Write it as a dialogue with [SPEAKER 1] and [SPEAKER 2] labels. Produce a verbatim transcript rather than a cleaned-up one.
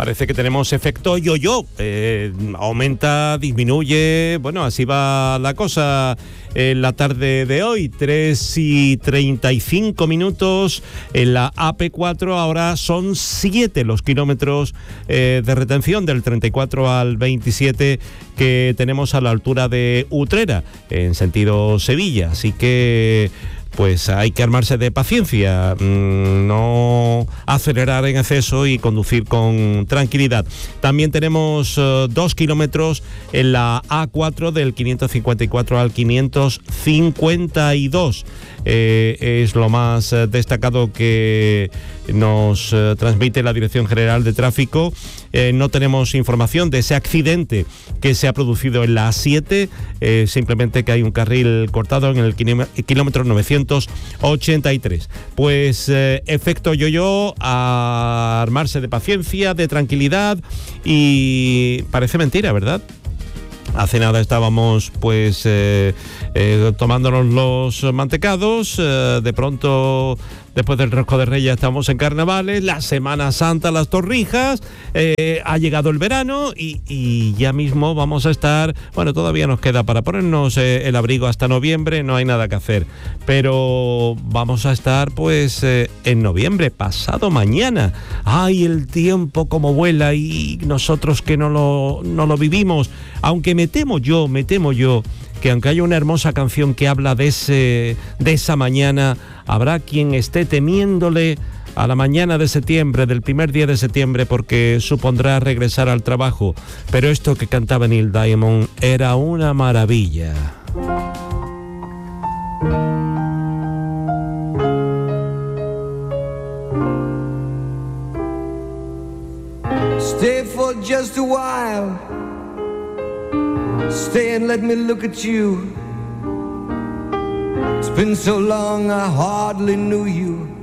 [SPEAKER 1] parece que tenemos efecto yo-yo, eh, aumenta, disminuye, bueno, así va la cosa en la tarde de hoy, tres y treinta y cinco minutos en la A P cuatro, ahora son siete los kilómetros eh, de retención del treinta y cuatro al veintisiete que tenemos a la altura de Utrera, en sentido Sevilla, así que pues hay que armarse de paciencia, no acelerar en exceso y conducir con tranquilidad. También tenemos uh, dos kilómetros en la A cuatro del quinientos cincuenta y cuatro al quinientos cincuenta y dos. Eh, es lo más eh, destacado que nos eh, transmite la Dirección General de Tráfico. Eh, no tenemos información de ese accidente que se ha producido en la A siete, eh, simplemente que hay un carril cortado en el kilómetro novecientos ochenta y tres. Pues eh, efecto yo-yo, a armarse de paciencia, de tranquilidad, y parece mentira, ¿verdad? Hace nada estábamos pues eh, eh, tomándonos los mantecados, eh, de pronto después del Rosco de Reyes estamos en carnavales, la Semana Santa, las Torrijas, eh, ha llegado el verano y, y ya mismo vamos a estar, bueno, todavía nos queda para ponernos eh, el abrigo hasta noviembre, no hay nada que hacer, pero vamos a estar pues eh, en noviembre, pasado mañana. Ay, el tiempo como vuela y nosotros que no lo, no lo vivimos, aunque me temo yo, me temo yo, que aunque haya una hermosa canción que habla de ese, de esa mañana, habrá quien esté temiéndole a la mañana de septiembre, del primer día de septiembre, porque supondrá regresar al trabajo. Pero esto que cantaba Neil Diamond era una maravilla.
[SPEAKER 2] Stay for just a while. Stay and let me look at you. It's been so long I hardly knew you.